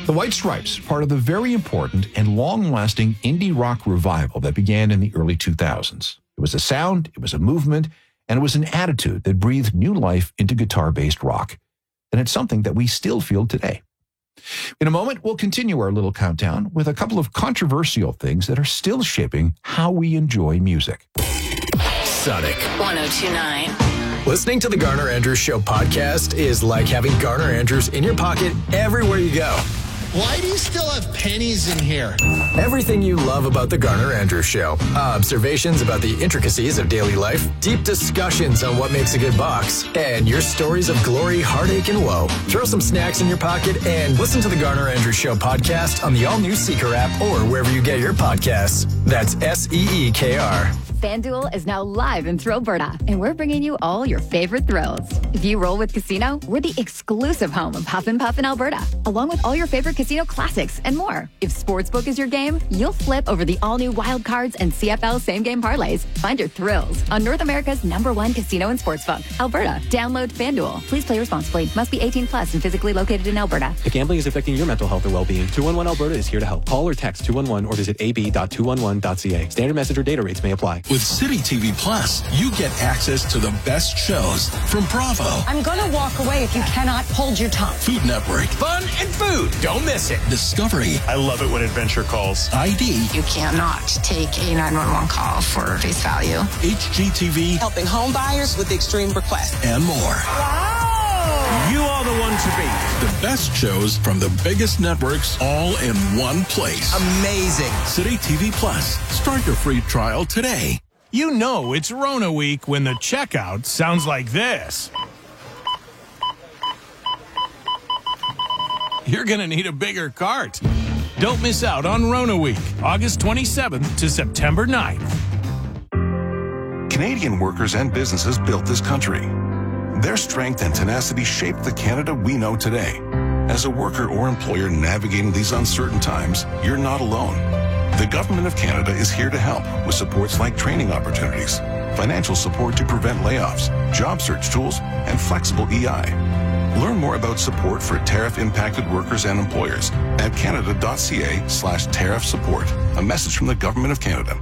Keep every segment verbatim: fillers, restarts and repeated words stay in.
The White Stripes, part of the very important and long-lasting indie rock revival that began in the early two thousands. It was a sound, it was a movement, and it was an attitude that breathed new life into guitar-based rock. And it's something that we still feel today. In a moment, we'll continue our little countdown with a couple of controversial things that are still shaping how we enjoy music. Sonic one oh two point nine. Listening to the Garner Andrews Show podcast is like having Garner Andrews in your pocket everywhere you go. Why do you still have pennies in here? Everything you love about the Garner Andrews Show. Observations about the intricacies of daily life, deep discussions on what makes a good box, and your stories of glory, heartache, and woe. Throw some snacks in your pocket and listen to the Garner Andrews Show podcast on the all-new Seeker app or wherever you get your podcasts. That's S E E K R. FanDuel is now live in Thrillberta, and we're bringing you all your favorite thrills. If you roll with Casino, we're the exclusive home of Huff and Puff in Alberta, along with all your favorite casino classics and more. If Sportsbook is your game, you'll flip over the all-new Wild Cards and C F L same-game parlays. Find your thrills on North America's number one casino and sportsbook, Alberta. Download FanDuel. Please play responsibly. Must be eighteen plus and physically located in Alberta. If gambling is affecting your mental health or well-being, two one one Alberta is here to help. Call or text two one one or visit a b dot two one one dot c a. Standard message or data rates may apply. With City T V Plus, you get access to the best shows from Bravo. I'm going to walk away if you cannot hold your tongue. Food Network. Fun and food. Don't miss it. Discovery. I love it when adventure calls. I D. You cannot take a nine one one call for face value. H G T V. Helping home buyers with extreme requests. And more. Wow! You are the one to beat. The best shows from the biggest networks all in one place. Amazing. City T V Plus. Start your free trial today. You know it's Rona week when the checkout sounds like this. You're going to need a bigger cart. Don't miss out on Rona week, August twenty-seventh to September ninth. Canadian workers and businesses built this country. Their strength and tenacity shaped the Canada we know today. As a worker or employer navigating these uncertain times, you're not alone. The Government of Canada is here to help with supports like training opportunities, financial support to prevent layoffs, job search tools, and flexible E I. Learn more about support for tariff-impacted workers and employers at canada.ca slash tariff support. A message from the Government of Canada.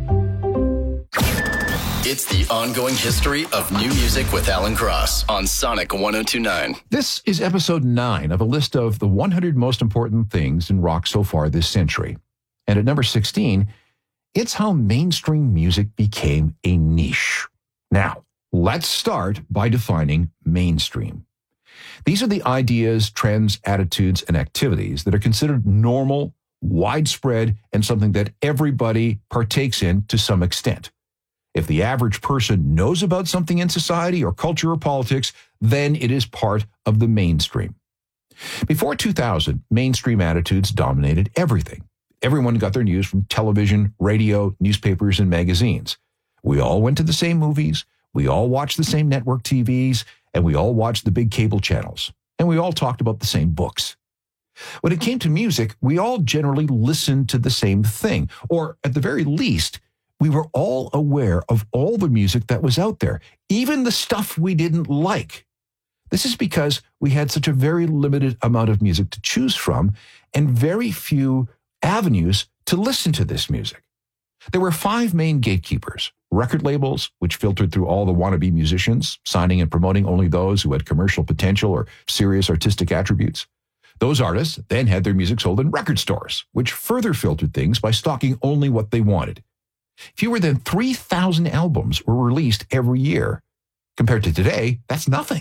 It's the ongoing history of new music with Alan Cross on Sonic one oh two point nine. This is episode nine of a list of the one hundred most important things in rock so far this century. And at number sixteen, it's how mainstream music became a niche. Now, let's start by defining mainstream. These are the ideas, trends, attitudes, and activities that are considered normal, widespread, and something that everybody partakes in to some extent. If the average person knows about something in society or culture or politics, then it is part of the mainstream. Before two thousand, mainstream attitudes dominated everything. Everyone got their news from television, radio, newspapers, and magazines. We all went to the same movies, we all watched the same network T Vs, and we all watched the big cable channels. And we all talked about the same books. When it came to music, we all generally listened to the same thing, or at the very least, we were all aware of all the music that was out there, even the stuff we didn't like. This is because we had such a very limited amount of music to choose from and very few avenues to listen to this music. There were five main gatekeepers: record labels, which filtered through all the wannabe musicians, signing and promoting only those who had commercial potential or serious artistic attributes. Those artists then had their music sold in record stores, which further filtered things by stocking only what they wanted. Fewer than three thousand albums were released every year. Compared to today, that's nothing.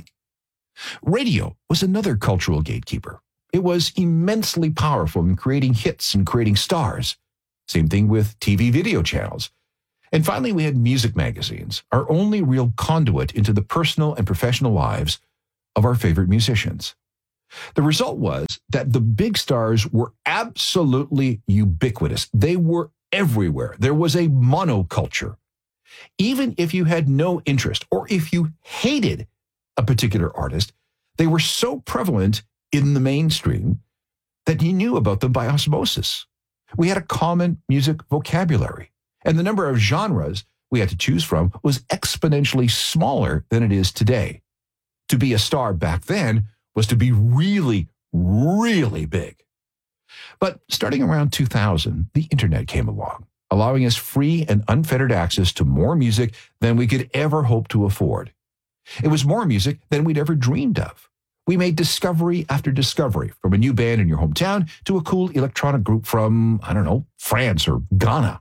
Radio was another cultural gatekeeper. It was immensely powerful in creating hits and creating stars. Same thing with T V video channels. And finally, we had music magazines, our only real conduit into the personal and professional lives of our favorite musicians. The result was that the big stars were absolutely ubiquitous. They were everywhere. There was a monoculture. Even if you had no interest or if you hated a particular artist, they were so prevalent in the mainstream that you knew about them by osmosis. We had a common music vocabulary, and the number of genres we had to choose from was exponentially smaller than it is today. To be a star back then was to be really, really big. But starting around two thousand, the internet came along, allowing us free and unfettered access to more music than we could ever hope to afford. It was more music than we'd ever dreamed of. We made discovery after discovery, from a new band in your hometown to a cool electronic group from, I don't know, France or Ghana.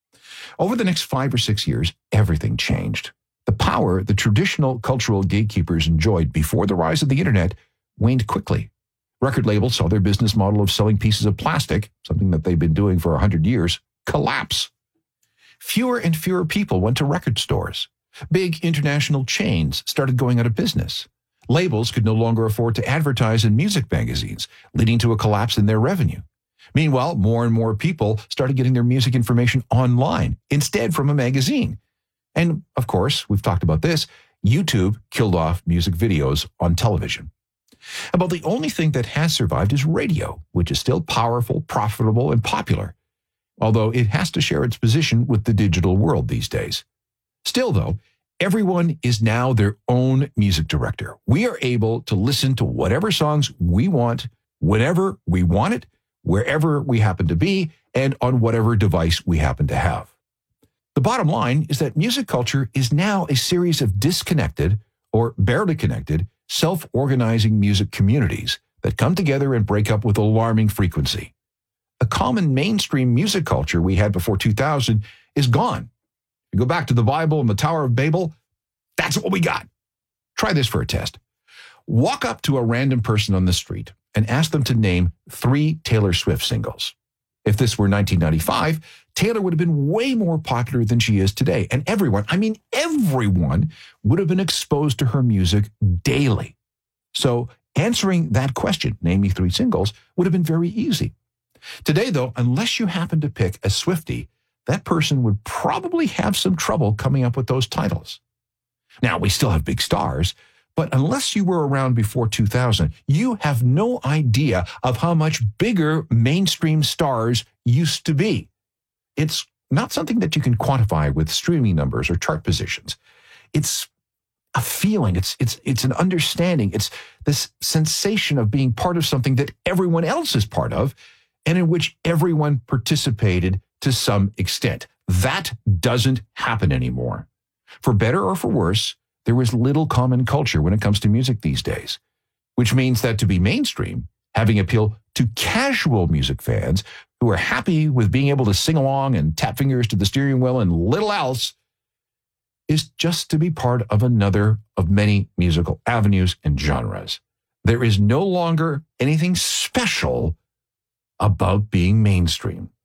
Over the next five or six years, everything changed. The power the traditional cultural gatekeepers enjoyed before the rise of the internet waned quickly. Record labels saw their business model of selling pieces of plastic, something that they've been doing for one hundred years, collapse. Fewer and fewer people went to record stores. Big international chains started going out of business. Labels could no longer afford to advertise in music magazines, leading to a collapse in their revenue. Meanwhile, more and more people started getting their music information online instead from a magazine. And, of course, we've talked about this, YouTube killed off music videos on television. About the only thing that has survived is radio, which is still powerful, profitable, and popular, although it has to share its position with the digital world these days. Still, though, everyone is now their own music director. We are able to listen to whatever songs we want, whenever we want it, wherever we happen to be, and on whatever device we happen to have. The bottom line is that music culture is now a series of disconnected or barely connected self-organizing music communities that come together and break up with alarming frequency. A common mainstream music culture we had before two thousand is gone. You go back to the Bible and the Tower of Babel, that's what we got. Try this for a test. Walk up to a random person on the street and ask them to name three Taylor Swift singles. If this were nineteen ninety-five, Taylor would have been way more popular than she is today. And everyone, I mean everyone, would have been exposed to her music daily. So answering that question, name me three singles, would have been very easy. Today, though, unless you happen to pick a Swiftie, that person would probably have some trouble coming up with those titles. Now, we still have big stars, but unless you were around before two thousand, you have no idea of how much bigger mainstream stars used to be. It's not something that you can quantify with streaming numbers or chart positions. It's a feeling. It's, it's, it's an understanding. It's this sensation of being part of something that everyone else is part of and in which everyone participated to some extent. That doesn't happen anymore. For better or for worse, there is little common culture when it comes to music these days, which means that to be mainstream, having appeal to casual music fans who are happy with being able to sing along and tap fingers to the steering wheel and little else, is just to be part of another of many musical avenues and genres. There is no longer anything special about being mainstream.